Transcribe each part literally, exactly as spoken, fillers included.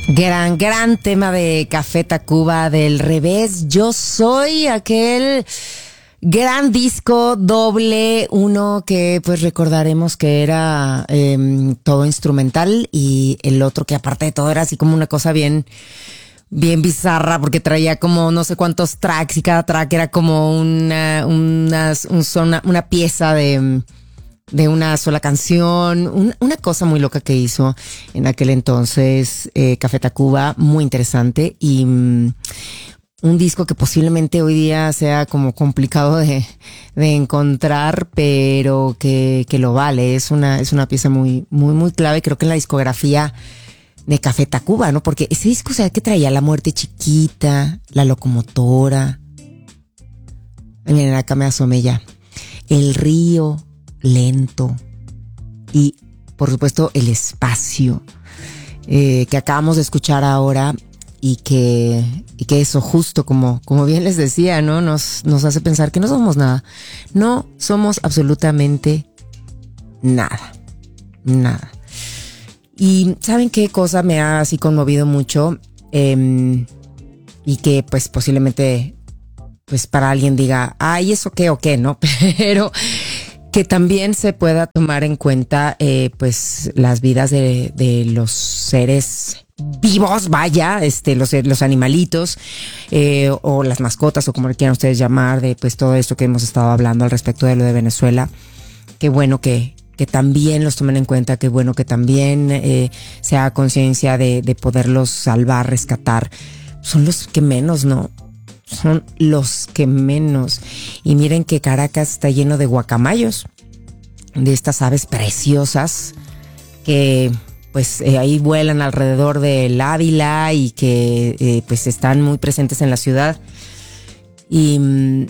Gran, gran tema de Café Tacuba, del revés. Yo soy aquel gran disco doble, uno que pues recordaremos que era eh, todo instrumental, y el otro que aparte de todo era así como una cosa bien, bien bizarra, porque traía como no sé cuántos tracks y cada track era como una, una, un, una, una pieza de... de una sola canción, un, una cosa muy loca que hizo en aquel entonces eh, Café Tacuba, muy interesante, y um, un disco que posiblemente hoy día sea como complicado de, de encontrar, pero que, que lo vale. Es una, es una pieza muy, muy, muy clave, creo que en la discografía de Café Tacuba, ¿no? Porque ese disco, o sea, que traía La Muerte Chiquita, La Locomotora, ay, miren, acá me asomé ya, El Río Lento, y por supuesto El Espacio, eh, que acabamos de escuchar ahora, y que, y que eso justo como, como bien les decía, ¿no? Nos, nos hace pensar que no somos nada. No somos absolutamente nada. Nada. Y ¿saben qué cosa me ha así conmovido mucho? Eh, y que pues posiblemente pues para alguien diga, ay, ¿eso qué o qué? ¿No? Pero que también se pueda tomar en cuenta eh, pues las vidas de, de los seres vivos, vaya, este, los, los animalitos eh, o las mascotas, o como le quieran ustedes llamar, de pues todo esto que hemos estado hablando al respecto de lo de Venezuela. Qué bueno que, que también los tomen en cuenta, qué bueno que también eh, se haga conciencia de, de poderlos salvar, rescatar. Son los que menos, ¿no? Son los que menos. Y miren que Caracas está lleno de guacamayos, de estas aves preciosas que pues eh, ahí vuelan alrededor del Ávila, y que eh, pues están muy presentes en la ciudad. Y mmm,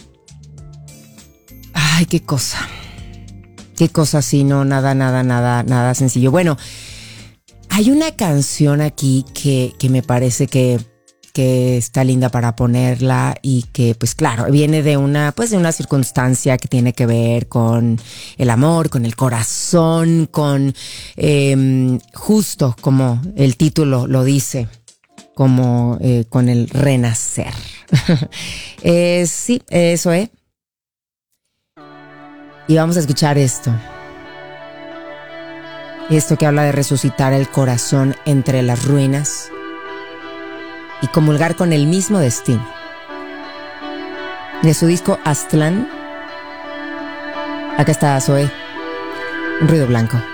ay, qué cosa, qué cosa, sí, no, nada, nada, nada, nada sencillo. Bueno, hay una canción aquí que, que me parece que que está linda para ponerla, y que pues claro, viene de una pues de una circunstancia que tiene que ver con el amor, con el corazón, con eh, justo como el título lo dice, como eh, con el renacer. eh, sí, eso es. Eh. Y vamos a escuchar esto. Esto que habla de resucitar el corazón entre las ruinas y comulgar con el mismo destino. De su disco Aztlán, acá está Zoé, un ruido blanco.